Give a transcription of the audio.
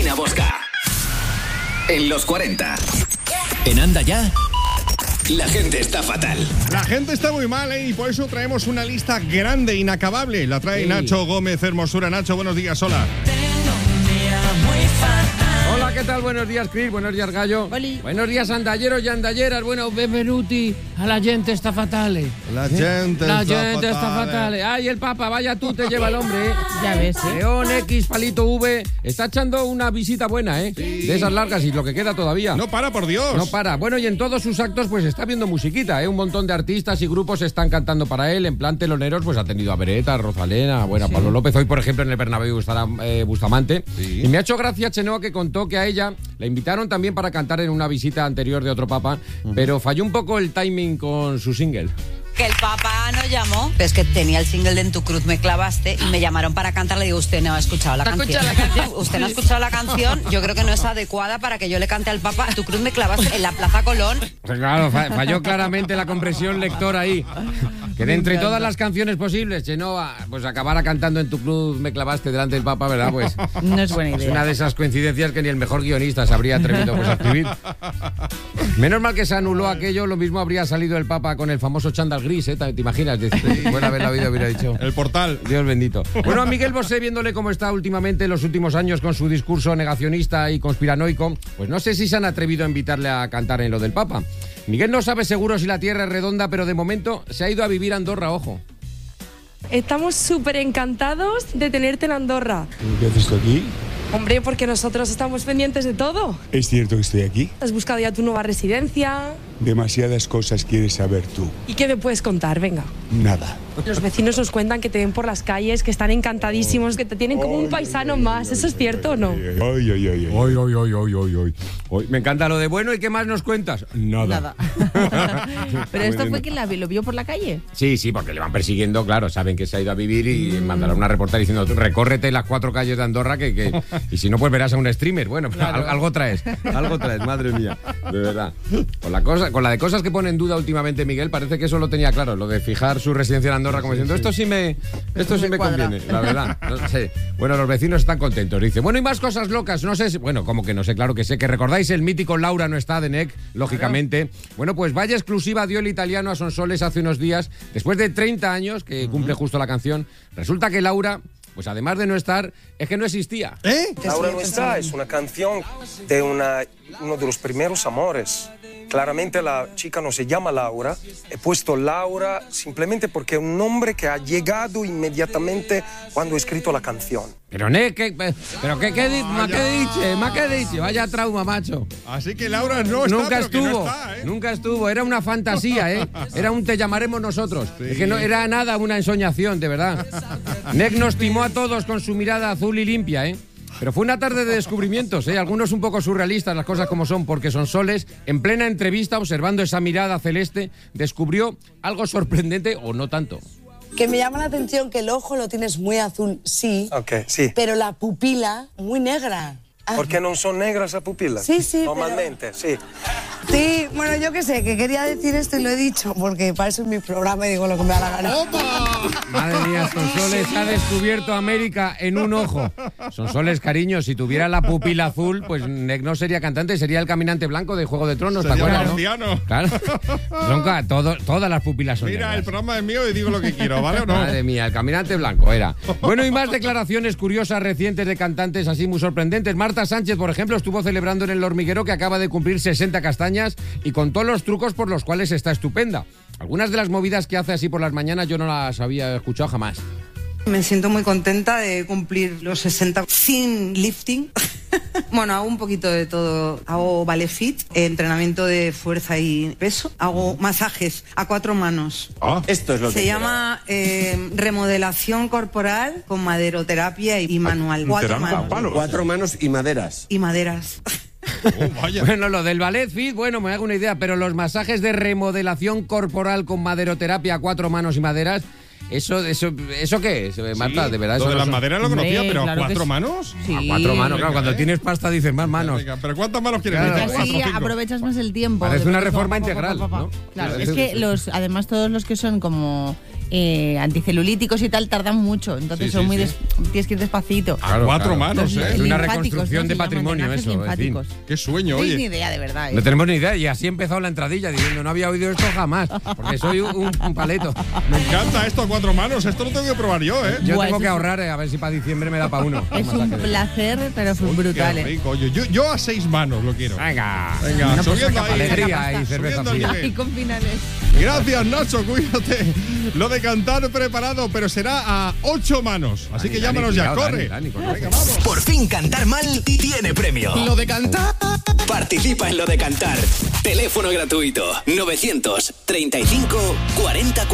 Martina Bosca. En los 40. En Anda Ya. La gente está fatal. La gente está muy mal, y por eso traemos una lista grande, inacabable. La trae Nacho Gómez Hermosura. Nacho, buenos días, hola. Hola, ¿qué tal? Buenos días, Chris. Buenos días, Gallo. Oli. Buenos días, andalleros y andalleras. Bueno, benvenuti a la gente está fatale. La gente está fatale. Ay, el Papa, vaya tú, te lleva el hombre, Ya ves, León X, palito V. Está echando una visita buena, Sí. De esas largas y lo que queda todavía. No para, por Dios. No para. Bueno, y en todos sus actos pues está viendo musiquita, Un montón de artistas y grupos están cantando para él. En plan teloneros pues ha tenido a Beretta, a Rosalena, bueno, a Pablo López. Hoy, por ejemplo, en el Bernabéu estará Bustamante. Sí. Y me ha hecho gracia, Chenoa, que contó que a ella la invitaron también para cantar en una visita anterior de otro papa, pero falló un poco el timing con su single. Que el Papa nos llamó, pero es que tenía el single de En tu cruz me clavaste y me llamaron para cantar. Le digo, usted no ha escuchado la canción. Usted no ha escuchado la canción. Yo creo que no es adecuada para que yo le cante al Papa En tu cruz me clavaste en la Plaza Colón. Pues claro, falló claramente la compresión lectora ahí. Que de entre todas las canciones posibles, Chenoa, pues acabara cantando En tu cruz me clavaste delante del Papa, ¿verdad? Pues no es buena es idea. una de esas coincidencias que ni el mejor guionista se habría atrevido pues, a escribir. Menos mal que se anuló aquello, lo mismo habría salido el Papa con el famoso chándal gris, ¿Te imaginas? Bueno, haberla oído, hubiera dicho. El portal. Dios bendito. Bueno, a Miguel Bosé, viéndole cómo está últimamente en los últimos años con su discurso negacionista y conspiranoico, pues no sé si se han atrevido a invitarle a cantar en lo del Papa. Miguel no sabe seguro si la Tierra es redonda, pero de momento se ha ido a vivir a Andorra, ojo. Estamos súper encantados de tenerte en Andorra. ¿Qué haces tú aquí? Hombre, porque nosotros estamos pendientes de todo. ¿Es cierto que estoy aquí? ¿Has buscado ya tu nueva residencia? Demasiadas cosas quieres saber tú. ¿Y qué me puedes contar? Venga. Nada. Los vecinos nos cuentan que te ven por las calles, que están encantadísimos, que te tienen como un paisano más. ¿Eso es cierto o no? Ay, ay, ay, ay. Hoy me encanta lo de bueno, ¿y qué más nos cuentas? Nada. Pero esto fue que lo vio por la calle. Sí, porque le van persiguiendo, claro, saben que se ha ido a vivir y mandarán una reportera diciendo, tú recórrete las 4 calles de Andorra y si no, pues verás a un streamer. Bueno, claro. algo traes, madre mía, de verdad. Con la de cosas que pone en duda últimamente Miguel, parece que eso lo tenía claro, lo de fijar su residencia en Andorra como diciendo, esto sí me conviene, la verdad. No sé. Bueno, los vecinos están contentos, dice. Bueno, y más cosas locas, no sé si, bueno, como que no sé, claro que sé, que recordáis el mítico Laura no está de NEC, lógicamente. Bueno, pues vaya exclusiva dio el italiano a Sonsoles hace unos días, después de 30 años, que cumple justo la canción. Resulta que Laura, pues además de no estar, es que no existía. Laura no está, es una canción de uno de los primeros amores. Claramente la chica no se llama Laura. He puesto Laura simplemente porque es un nombre que ha llegado inmediatamente cuando he escrito la canción. Pero ¿qué dice? Vaya trauma, macho. Así que Laura no está, Nunca estuvo, no está, nunca estuvo. Era una fantasía, Era un te llamaremos nosotros. Sí. Es que no era nada una ensoñación, de verdad. NEC nos timó a todos con su mirada azul y limpia, Pero fue una tarde de descubrimientos, Algunos un poco surrealistas, las cosas como son, porque Sonsoles, en plena entrevista, observando esa mirada celeste, descubrió algo sorprendente, o no tanto. Que me llama la atención que el ojo lo tienes muy azul, sí. Ok, sí. Pero la pupila muy negra. ¿Por qué no son negras las pupilas? Sí, normalmente, sí. Sí, bueno, yo qué sé, que quería decir esto y lo he dicho, porque para eso es mi programa y digo lo que me da la gana. Madre mía, Sonsoles ha descubierto América en un ojo. Sonsoles, cariño, si tuviera la pupila azul, pues NEC no sería cantante, sería el caminante blanco de Juego de Tronos, ¿te acuerdas, marciano. ¿no? Claro. Todas las pupilas son Mira, negras. el programa es mío y digo lo que quiero, ¿vale o no? Madre mía, el caminante blanco era. Bueno, y más declaraciones curiosas recientes de cantantes así muy sorprendentes. Marta Sánchez, por ejemplo, estuvo celebrando en El Hormiguero que acaba de cumplir 60 castañas y contó los trucos por los cuales está estupenda. Algunas de las movidas que hace así por las mañanas yo no las había escuchado jamás. Me siento muy contenta de cumplir los 60 sin lifting. Bueno, hago un poquito de todo. Hago ballet fit, entrenamiento de fuerza y peso. Hago masajes a 4 manos. Esto es lo que se llama remodelación corporal con maderoterapia y manual. 4 manos. 4 manos y maderas. Y maderas. Bueno, lo del ballet fit, bueno, me hago una idea, pero los masajes de remodelación corporal con maderoterapia a 4 manos y maderas, ¿Eso qué es, Marta? De verdad. Lo de las maderas lo conocía, pero claro ¿a 4 manos? Sí. A 4 manos, claro. Cuando tienes pasta dices más manos. Venga, pero ¿cuántas manos quieres? Claro. Cuatro, Así cinco. aprovechas más el tiempo. Parece una reforma integral, ¿no? Claro, Sí, es que además todos los que son como anticelulíticos y tal tardan mucho, entonces Sí, sí, tienes que ir despacito. A 4 manos, Los Es una linfáticos, reconstrucción ¿no? de Se llaman patrimonio drenajes eso, en fin. linfáticos. Qué sueño, No tenéis oye. ni idea, de verdad. No tenemos ni idea y así ha empezado la entradilla diciendo no había oído esto jamás, porque soy un paleto. Me encanta esto a 4 manos. Esto lo tengo que probar yo, ¿eh? Yo Buah, tengo eso que es- ahorrar a ver si para diciembre me da para uno. Es un placer, pero brutal. Qué rico, oye. Yo a 6 manos lo quiero. Venga, Venga, Bueno, pues subiendo saca ahí. alegría y cerveza Subiendo el fría. nivel. Y con finales. Gracias, Nacho, cuídate. Lo de cantar preparado, pero será a 8 manos. Así que llámanos ya, corre. Venga, vamos. Por fin cantar mal tiene premio. Lo de cantar. Participa en Lo de Cantar. Teléfono gratuito 935 40